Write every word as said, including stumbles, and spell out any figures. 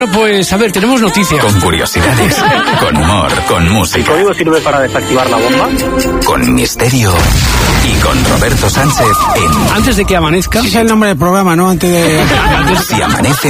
Pues a ver, tenemos noticias. Con curiosidades, con humor, con música. ¿El código sirve para desactivar la bomba? Con misterio y con Roberto Sánchez en... Antes de que amanezca. Ese es el nombre del programa, ¿no? Antes de... Si amanece,